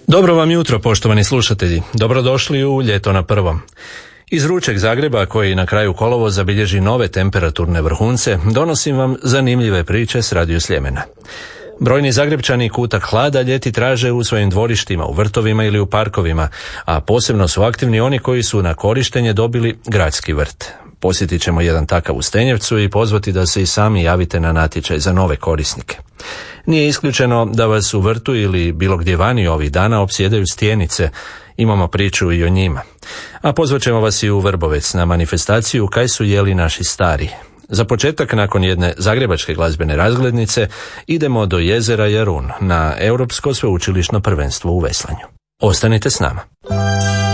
Dobro vam jutro, poštovani slušatelji. Dobrodošli u Ljeto na prvom. Iz vrućeg Zagreba, koji na kraju kolovoza bilježi nove temperaturne vrhunce, donosim vam zanimljive priče s Radio Sljemena. Brojni Zagrepčani kutak hlada ljeti traže u svojim dvorištima, u vrtovima ili u parkovima, a posebno su aktivni oni koji su na korištenje dobili gradski vrt. Posjetit ćemo jedan takav u Stenjevcu i pozvati da se i sami javite na natječaj za nove korisnike. Nije isključeno da vas u vrtu ili bilo gdje vani ovih dana opsjedaju stjenice, imamo priču i o njima. A pozvat ćemo vas i u Vrbovec na manifestaciju Kaj su jeli naši stari. Za početak, nakon jedne zagrebačke glazbene razglednice, idemo do jezera Jarun na Europsko sveučilišno prvenstvo u veslanju. Ostanite s nama.